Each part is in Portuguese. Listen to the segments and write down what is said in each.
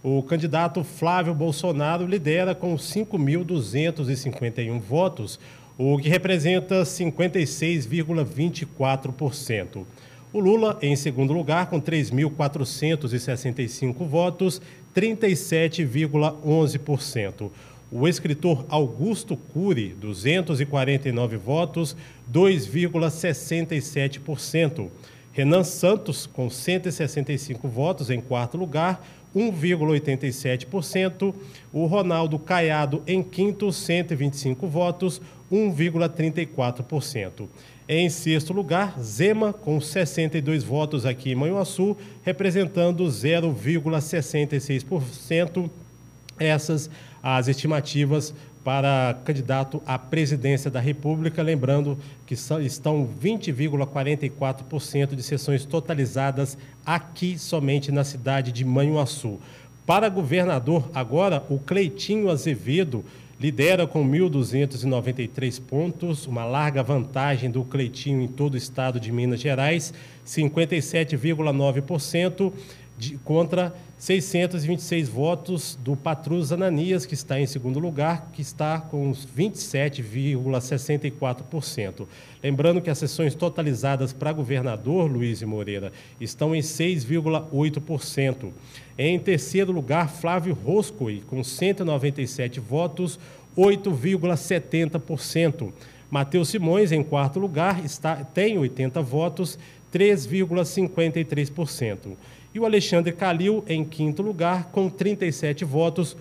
O candidato Flávio Bolsonaro lidera com 5.251 votos, o que representa 56,24%. O Lula, em segundo lugar, com 3.465 votos, 37,11%. O escritor Augusto Cury, 249 votos, 2,67%. Renan Santos, com 165 votos, em quarto lugar, 1,87%. O Ronaldo Caiado, em quinto, 125 votos, 1,34%. Em sexto lugar, Zema, com 62 votos aqui em Manhuaçu, representando 0,66%. Essas as estimativas para candidato à presidência da República, lembrando que estão 20,44% de sessões totalizadas aqui somente na cidade de Manhuaçu. Para governador, agora, o Cleitinho Azevedo lidera com 1.293 pontos, uma larga vantagem do Cleitinho em todo o estado de Minas Gerais, 57,9%, contra 626 votos do Patrus Ananias, que está em segundo lugar, que está com 27,64%. Lembrando que as sessões totalizadas para governador, Luiz Moreira, estão em 6,8%. Em terceiro lugar, Flávio Roscoe, com 197 votos, 8,70%. Matheus Simões, em quarto lugar, tem 80 votos, 3,53%. E o Alexandre Calil, em quinto lugar, com 37 votos,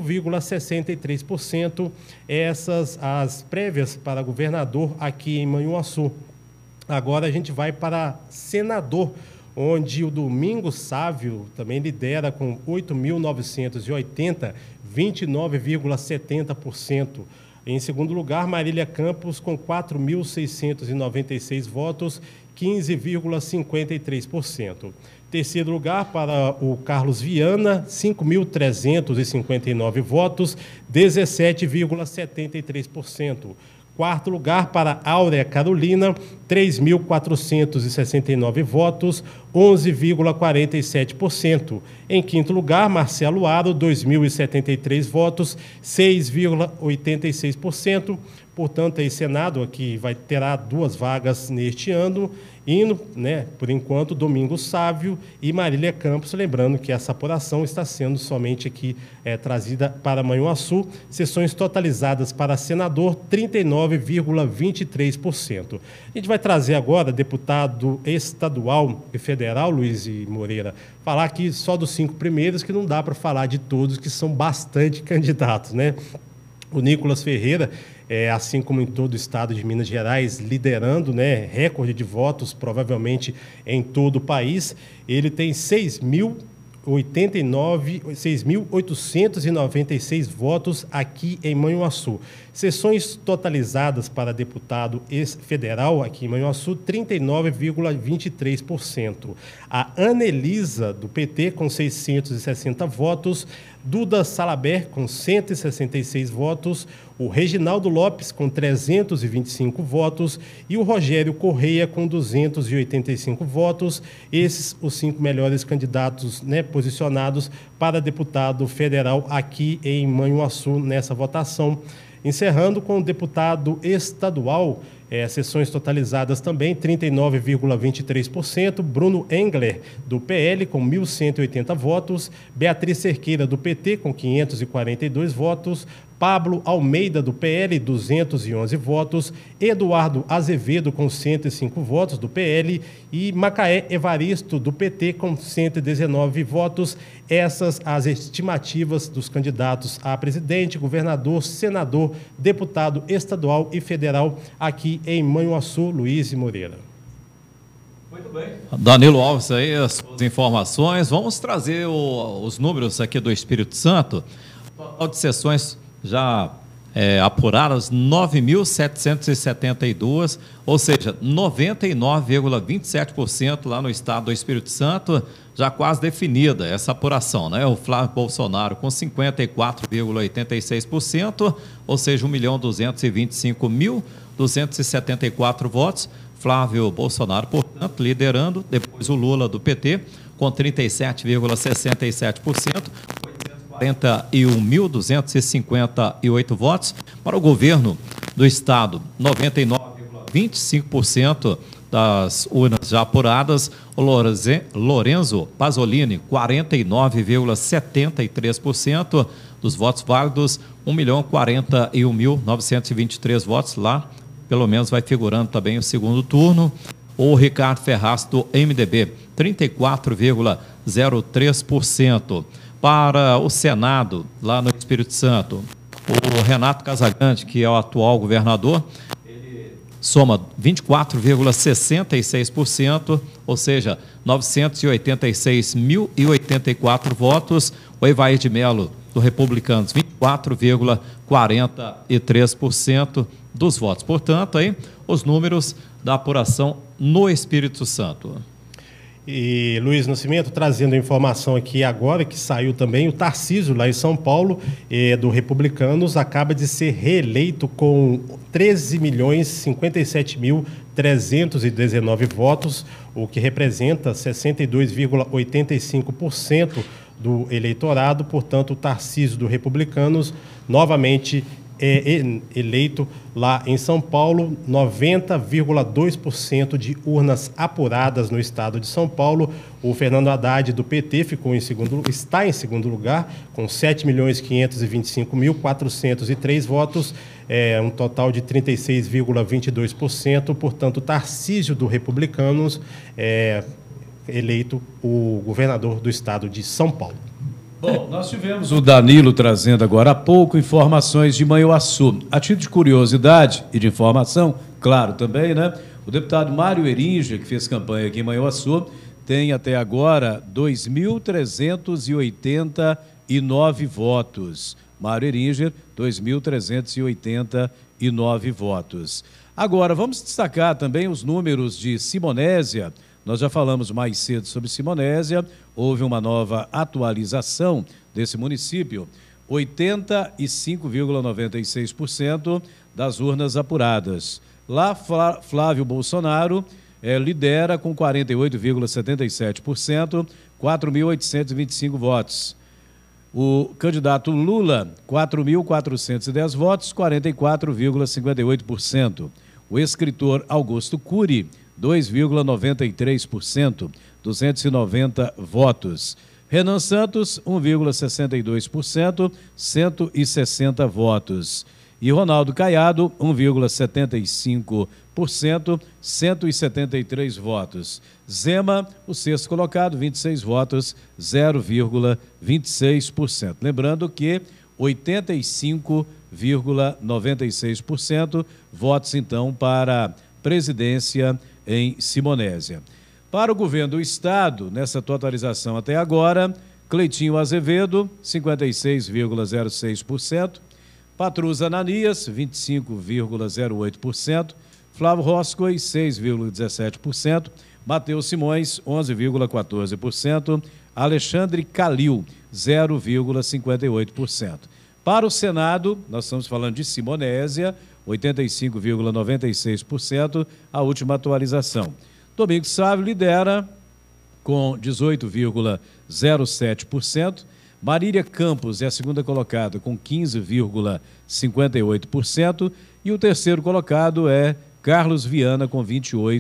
1,63%. Essas as prévias para governador aqui em Manhuaçu. Agora a gente vai para senador, onde o Domingos Sávio também lidera com 8.980, 29,70%. Em segundo lugar, Marília Campos, com 4.696 votos, 15,53%. Terceiro lugar para o Carlos Viana, 5.359 votos, 17,73%. Quarto lugar para Áurea Carolina, 3.469 votos, 11,47%. Em quinto lugar, Marcelo Aro, 2.073 votos, 6,86%. Portanto, aí, Senado aqui terá 2 vagas neste ano, indo, por enquanto, Domingos Sávio e Marília Campos, lembrando que essa apuração está sendo somente aqui trazida para Manhuaçu, sessões totalizadas para senador, 39,23%. A gente vai trazer agora deputado estadual e federal, Luiz Moreira, falar aqui só dos 5 primeiros, que não dá para falar de todos, que são bastante candidatos, O Nicolas Ferreira, assim como em todo o estado de Minas Gerais, liderando, recorde de votos, provavelmente em todo o país. Ele tem 6.896 votos aqui em Manhuaçu. Sessões totalizadas para deputado federal aqui em Manhuaçu, 39,23%. A Anelisa, do PT, com 660 votos. Duda Salabert, com 166 votos, o Reginaldo Lopes, com 325 votos, e o Rogério Correia, com 285 votos. Esses, os 5 melhores candidatos posicionados para deputado federal aqui em Manhuaçu, nessa votação. Encerrando com o deputado estadual, sessões totalizadas também, 39,23%, Bruno Engler, do PL, com 1.180 votos, Beatriz Cerqueira, do PT, com 542 votos, Pablo Almeida, do PL, 211 votos, Eduardo Azevedo, com 105 votos, do PL, e Macaé Evaristo, do PT, com 119 votos. Essas as estimativas dos candidatos a presidente, governador, senador, deputado estadual e federal aqui em Manhuaçu. Luiz Moreira. Muito bem. Danilo Alves, aí as suas informações. Vamos trazer os números aqui do Espírito Santo. Total de sessões já apuradas, 9.772, ou seja, 99,27% lá no estado do Espírito Santo, já quase definida essa apuração, O Flávio Bolsonaro com 54,86%, ou seja, 1.225.274 votos. Flávio Bolsonaro, portanto, liderando. Depois o Lula, do PT, com 37,67%. 41.258 votos. Para o governo do Estado, 99,25% das urnas já apuradas. O Lorenzo Pasolini, 49,73% dos votos válidos, 1.041.923 votos. Lá, pelo menos, vai figurando também o segundo turno. O Ricardo Ferraz, do MDB, 34,03%. Para o Senado, lá no Espírito Santo, o Renato Casagrande, que é o atual governador, ele soma 24,66%, ou seja, 986.084 votos. O Evair de Mello, do Republicanos, 24,43% dos votos. Portanto, aí, os números da apuração no Espírito Santo. E Luiz Nascimento trazendo informação aqui agora, que saiu também, o Tarcísio, lá em São Paulo, do Republicanos, acaba de ser reeleito com 13.057.319 votos, o que representa 62,85% do eleitorado. Portanto, o Tarcísio do Republicanos novamente eleito lá em São Paulo, 90,2% de urnas apuradas no estado de São Paulo. O Fernando Haddad, do PT, está em segundo lugar, com 7.525.403 votos, um total de 36,22%. Portanto, Tarcísio do Republicanos eleito o governador do estado de São Paulo. Bom, nós tivemos o Danilo trazendo agora há pouco informações de Manhuaçu. A título de curiosidade e de informação, claro também, né? O deputado Mário Heringer, que fez campanha aqui em Manhuaçu, tem até agora 2.389 votos. Mário Heringer, 2.389 votos. Agora, vamos destacar também os números de Simonésia. Nós já falamos mais cedo sobre Simonésia, houve uma nova atualização desse município. 85,96% das urnas apuradas. Lá, Flávio Bolsonaro lidera com 48,77%, 4.825 votos. O candidato Lula, 4.410 votos, 44,58%. O escritor Augusto Cury, 2,93%, 290 votos. Renan Santos, 1,62%, 160 votos. E Ronaldo Caiado, 1,75%, 173 votos. Zema, o sexto colocado, 26 votos, 0,26%. Lembrando que 85,96% votos, então, para presidência em Simonésia. Para o governo do estado, nessa totalização até agora, Cleitinho Azevedo, 56,06%, Patrus Ananias, 25,08%, Flávio Roscoe, 6,17%, Matheus Simões, 11,14%, Alexandre Calil, 0,58%. Para o Senado, nós estamos falando de Simonésia, 85,96%, a última atualização. Domingos Sávio lidera com 18,07%, Marília Campos é a segunda colocada com 15,58% e o terceiro colocado é Carlos Viana com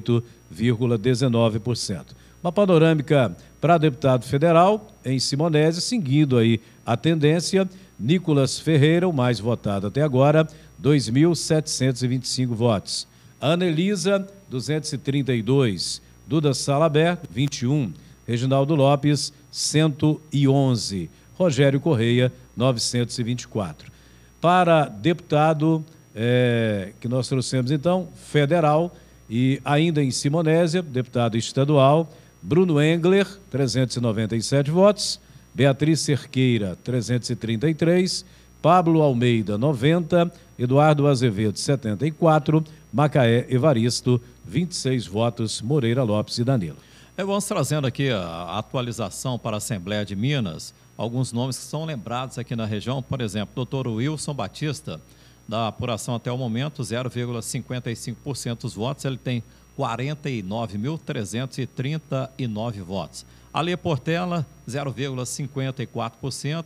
28,19%. Uma panorâmica para deputado federal em Simonésia, seguindo aí a tendência. Nicolas Ferreira, o mais votado até agora, 2.725 votos. Ana Elisa, 232. Duda Salabert, 21. Reginaldo Lopes, 111. Rogério Correia, 924. Para deputado, que nós trouxemos então, federal, e ainda em Simonésia, deputado estadual, Bruno Engler, 397 votos. Beatriz Cerqueira, 333, Pablo Almeida, 90, Eduardo Azevedo, 74, Macaé Evaristo, 26 votos, Moreira Lopes e Danilo. Vamos trazendo aqui a atualização para a Assembleia de Minas, alguns nomes que são lembrados aqui na região, por exemplo, doutor Wilson Batista, da apuração até o momento, 0,55% dos votos, ele tem 49.339 votos. Alê Portela, 0,54%,